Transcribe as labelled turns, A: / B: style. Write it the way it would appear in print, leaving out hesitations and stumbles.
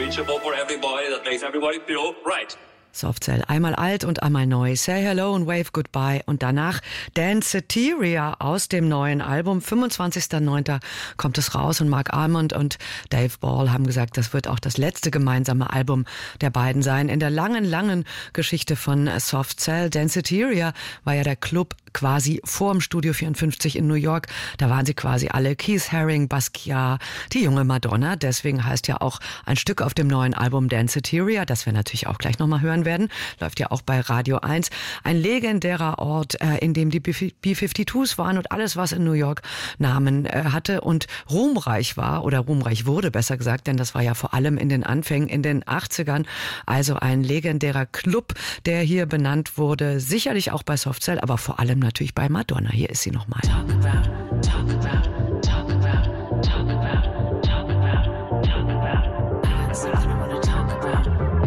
A: reachable for everybody, that makes everybody feel right.
B: Soft Cell, einmal alt und einmal neu. Say Hello und Wave Goodbye. Und danach Danceteria aus dem neuen Album. 25.09. kommt es raus und Mark Almond und Dave Ball haben gesagt, das wird auch das letzte gemeinsame Album der beiden sein. In der langen, langen Geschichte von Soft Cell. Danceteria war ja der Club quasi vorm Studio 54 in New York. Da waren sie quasi alle. Keith Haring, Basquiat, die junge Madonna. Deswegen heißt ja auch ein Stück auf dem neuen Album Danceteria, das wir natürlich auch gleich nochmal hören werden. Läuft ja auch bei Radio 1. Ein legendärer Ort, in dem die B-52s waren und alles, was in New York Namen hatte und ruhmreich war oder ruhmreich wurde, besser gesagt, denn das war ja vor allem in den Anfängen in den 80ern. Also ein legendärer Club, der hier benannt wurde. Sicherlich auch bei Soft Cell, aber vor allem natürlich bei Madonna. Hier ist sie nochmal. Talk about